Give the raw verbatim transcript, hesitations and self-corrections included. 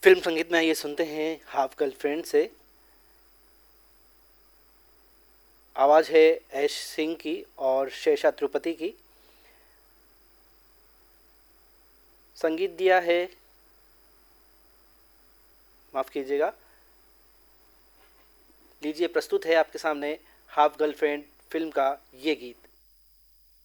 Film संगीत में आइए सुनते हैं हाफ गर्लफ्रेंड से। आवाज़ है ऐश सिंह की और शेषा त्रिपाठी की। संगीत दिया है, माफ़ कीजिएगा, लीजिए प्रस्तुत है आपके सामने हाफ गर्लफ्रेंड फिल्म का ये गीत।